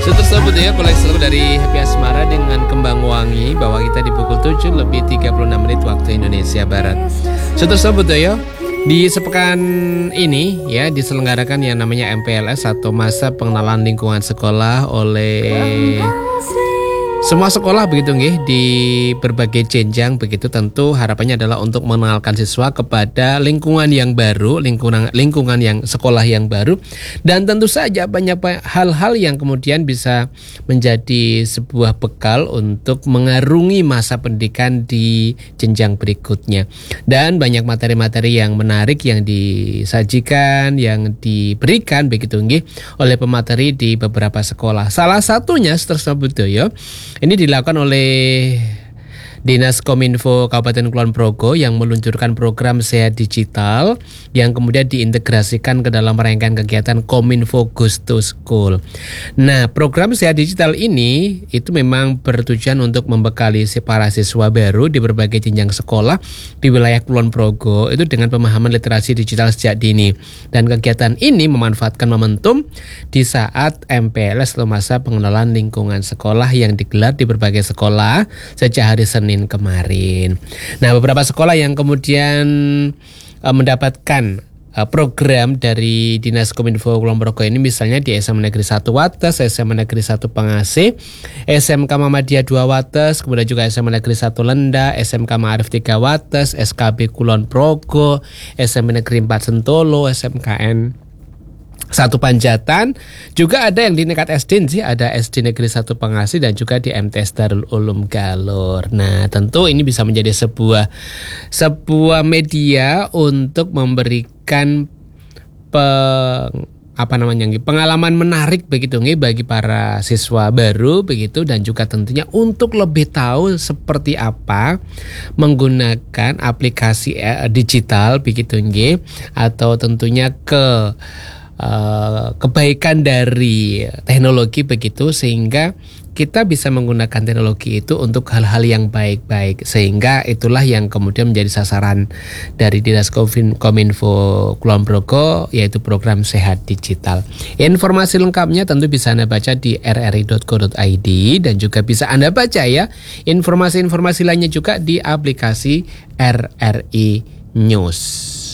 Tersebut ya koleksi lagu dari Happy Asmara dengan Kembang Wangi, bahwa kita di pukul 7:36 waktu Indonesia Barat. Tersebut ya di sepekan ini ya diselenggarakan yang namanya MPLS atau masa pengenalan lingkungan sekolah oleh semua sekolah begitu nggih di berbagai jenjang begitu. Tentu harapannya adalah untuk mengenalkan siswa kepada lingkungan yang baru, lingkungan yang sekolah yang baru, dan tentu saja banyak hal-hal yang kemudian bisa menjadi sebuah bekal untuk mengarungi masa pendidikan di jenjang berikutnya. Dan banyak materi-materi yang menarik yang disajikan, yang diberikan begitu nggih oleh pemateri di beberapa sekolah. Salah satunya tersebut ya. Ini dilakukan oleh Dinas Kominfo Kabupaten Kulon Progo yang meluncurkan program Sehat Digital yang kemudian diintegrasikan ke dalam rangkaian kegiatan Kominfo Goes to School. Nah, program Sehat Digital ini itu memang bertujuan untuk membekali para siswa baru di berbagai jenjang sekolah di wilayah Kulon Progo itu dengan pemahaman literasi digital sejak dini. Dan kegiatan ini memanfaatkan momentum di saat MPLS atau masa pengenalan lingkungan sekolah yang digelar di berbagai sekolah sejak hari Senin kemarin. Nah, beberapa sekolah yang kemudian mendapatkan program dari Dinas Kominfo Kulon Progo ini misalnya di SMA Negeri 1 Wates, SMA Negeri 1 Pangase, SMK Muhammadiyah 2 Wates, kemudian juga SMA Negeri 1 Lenda, SMK Ma'arif 3 Wates, SKB Kulon Progo, SMA Negeri 4 Sentolo, SMKN 1 Panjatan, juga ada yang di tingkat SD sih, ada SD Negeri 1 Pangasi dan juga di MTS Darul Ulum Galur. Nah, tentu ini bisa menjadi sebuah media untuk memberikan pengalaman menarik begitu nih bagi para siswa baru begitu, dan juga tentunya untuk lebih tahu seperti apa menggunakan aplikasi digital begitu nih, atau tentunya kebaikan dari teknologi begitu, sehingga kita bisa menggunakan teknologi itu untuk hal-hal yang baik-baik, sehingga itulah yang kemudian menjadi sasaran dari Dinas Kominfo Kulon Progo, yaitu program Sehat Digital. Informasi lengkapnya tentu bisa Anda baca di rri.co.id, dan juga bisa Anda baca ya informasi-informasi lainnya juga di aplikasi RRI News.